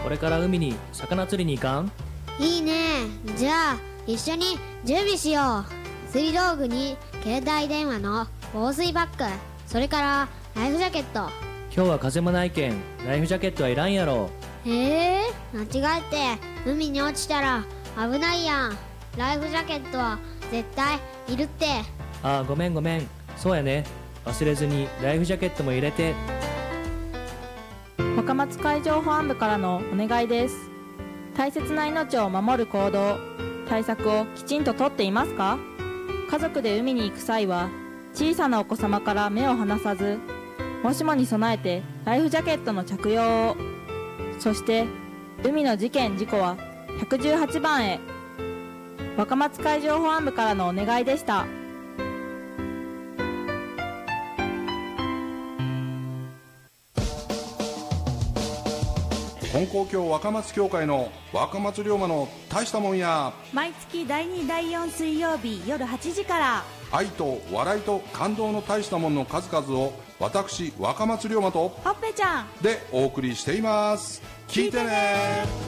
これから海に魚釣りに行かん？ いいね。じゃあ一緒に準備しよう。釣り道具に携帯電話の防水バッグ、それからライフジャケット。 今日は風もないけんライフジャケットはいらんやろ。 間違えて海に落ちたら危ないやん。ライフジャケットは絶対いるって。 ああ、ごめん。そうやね。忘れずにライフジャケットも入れて。 若松海上保安部からのお願いです。大切な命を守る行動、対策をきちんととっていますか？家族で海に行く際は小さなお子様から目を離さず、もしもに備えてライフジャケットの着用を。そして海の事件事故は118番へ。若松海上保安部からのお願いでした。 金光教若松教会の若松龍馬の大したもんや、 毎月第2第4水曜日夜8時から。 愛と笑いと感動の大したもんの数々を私若松龍馬とほっぺちゃんでお送りしています。聞いてね。